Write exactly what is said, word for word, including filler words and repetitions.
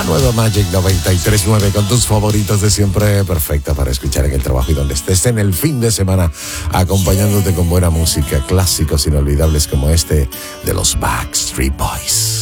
La nueva Magic noventa y tres punto nueve con tus favoritos de siempre, perfecta para escuchar en el trabajo y donde estés en el fin de semana, acompañándote con buena música, clásicos inolvidables como este de los Backstreet Boys.